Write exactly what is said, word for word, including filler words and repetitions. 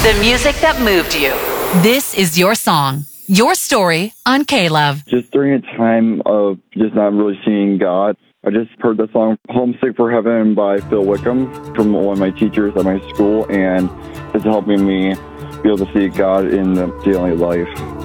The music that moved you. This is your song, your story on K-Love. Just during a time of just not really seeing God, I just heard the song Homesick for Heaven by Phil Wickham from one of my teachers at my school, and it's helping me be able to see God in the daily life.